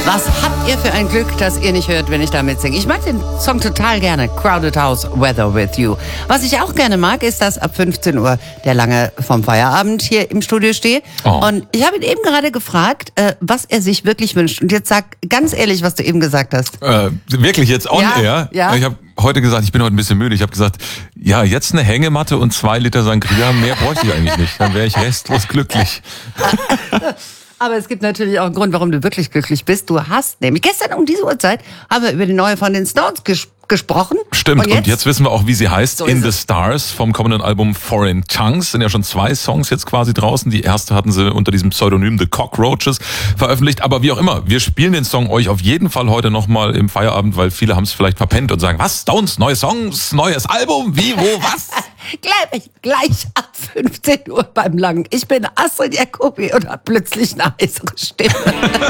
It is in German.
Was habt ihr für ein Glück, dass ihr nicht hört, wenn ich damit singe? Ich mag den Song total gerne. Crowded House, Weather With You. Was ich auch gerne mag, ist, dass ab 15 Uhr der Lange vom Feierabend hier im Studio steht. Oh. Und ich habe ihn eben gerade gefragt, was er sich wirklich wünscht. Und jetzt sag ganz ehrlich, was du eben gesagt hast. Wirklich jetzt on air? Ja. Ich habe heute gesagt, ich bin heute ein bisschen müde. Ich habe gesagt, ja, jetzt eine Hängematte und 2 Liter Sangria. Mehr bräuchte ich eigentlich nicht. Dann wäre ich restlos glücklich. Aber es gibt natürlich auch einen Grund, warum du wirklich glücklich bist. Du hast nämlich gestern um diese Uhrzeit haben wir über die neue von den Stones gesprochen. Stimmt, und jetzt wissen wir auch, wie sie heißt. So In the Stars vom kommenden Album Foreign Tongues. Sind ja schon 2 Songs jetzt quasi draußen. Die erste hatten sie unter diesem Pseudonym The Cockroaches veröffentlicht. Aber wie auch immer, wir spielen den Song euch auf jeden Fall heute nochmal im Feierabend, weil viele haben es vielleicht verpennt und sagen, was, Stones, neue Songs, neues Album, wie, wo, was? Gleich ab 15 Uhr beim Langen. Ich bin Astrid Jacobi und habe plötzlich eine heißere Stimme.